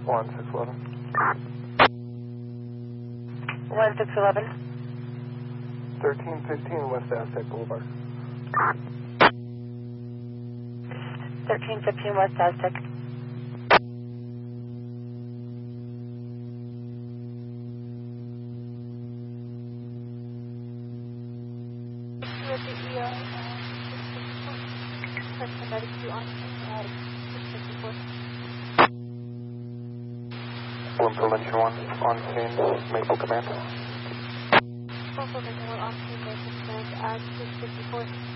1611. 1611. 1315 West Aztec Boulevard. 1315 West Aztec. Bloomfield Engine 1 on scene, Maple Command. Bloomfield Engine 1 on scene, Maple Command, at 654.